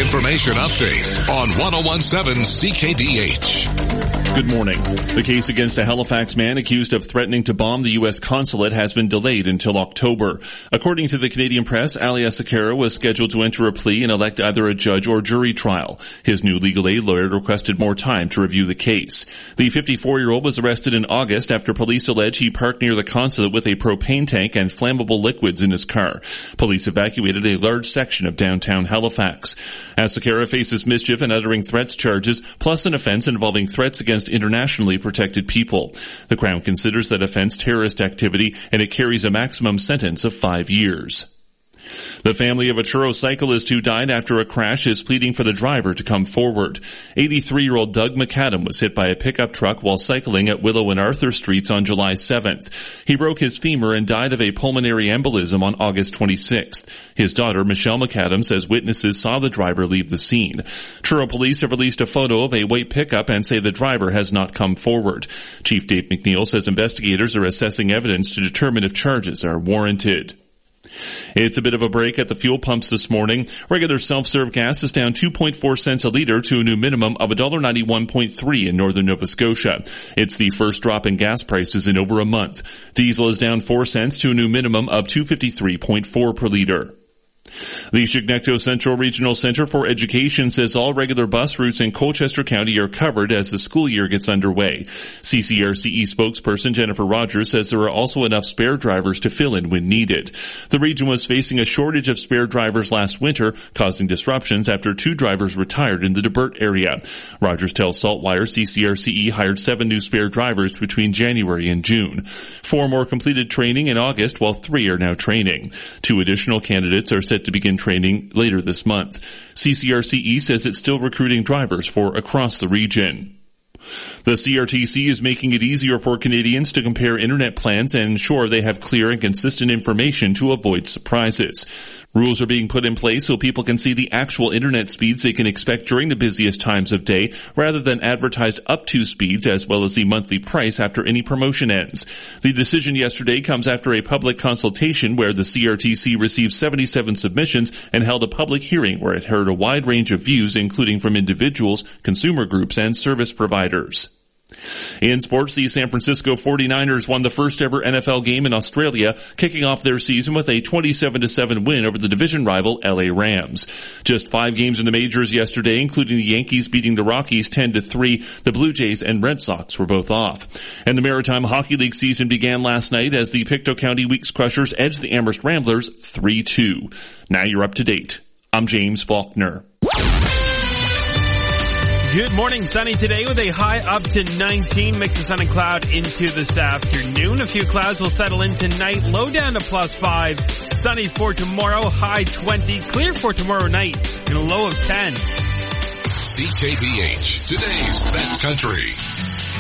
information update on 101.7 CKDH. Good morning. The case against a Halifax man accused of threatening to bomb the U.S. consulate has been delayed until October. According to the Canadian press, Ali Asakara was scheduled to enter a plea and elect either a judge or jury trial. His new legal aid lawyer requested more time to review the case. The 54-year-old was arrested in August after police allege he parked near the consulate with a propane tank and flammable liquids in his car. Police evacuated a large section of downtown Halifax. Asakara faces mischief and uttering threats charges, plus an offense involving threats against internationally protected people. The Crown considers that offense terrorist activity, and it carries a maximum sentence of 5 years. The family of a Truro cyclist who died after a crash is pleading for the driver to come forward. 83-year-old Doug McAdam was hit by a pickup truck while cycling at Willow and Arthur Streets on July 7th. He broke his femur and died of a pulmonary embolism on August 26th. His daughter, Michelle McAdam, says witnesses saw the driver leave the scene. Truro police have released a photo of a white pickup and say the driver has not come forward. Chief Dave McNeil says investigators are assessing evidence to determine if charges are warranted. It's a bit of a break at the fuel pumps this morning. Regular self-serve gas is down 2.4 cents a litre to a new minimum of $1.91.3 in northern Nova Scotia. It's the first drop in gas prices in over a month. Diesel is down 4 cents to a new minimum of $2.53.4 per litre. The Chignecto Central Regional Center for Education says all regular bus routes in Colchester County are covered as the school year gets underway. CCRCE spokesperson Jennifer Rogers says there are also enough spare drivers to fill in when needed. The region was facing a shortage of spare drivers last winter, causing disruptions after 2 drivers retired in the DeBert area. Rogers tells Saltwire CCRCE hired 7 new spare drivers between January and June. 4 more completed training in August, while 3 are now training. 2 additional candidates are set to begin training later this month. CCRCE says it's still recruiting drivers for across the region. The CRTC is making it easier for Canadians to compare internet plans and ensure they have clear and consistent information to avoid surprises. Rules are being put in place so people can see the actual internet speeds they can expect during the busiest times of day, rather than advertised up-to speeds, as well as the monthly price after any promotion ends. The decision yesterday comes after a public consultation where the CRTC received 77 submissions and held a public hearing where it heard a wide range of views, including from individuals, consumer groups, and service providers. In sports, the San Francisco 49ers won the first ever NFL game in Australia, kicking off their season with a 27-7 win over the division rival LA Rams. Just 5 games in the majors yesterday, including the Yankees beating the Rockies 10-3. The Blue Jays and Red Sox were both off. And the Maritime Hockey League season began last night as the Pictou County Weeks Crushers edged the Amherst Ramblers 3-2. Now you're up to date. I'm James Faulkner. Good morning. Sunny today with a high up to 19. Mix of sun and cloud into this afternoon. A few clouds will settle in tonight. Low down to +5. Sunny for tomorrow. High 20. Clear for tomorrow night. And a low of 10. CKDH, today's best country.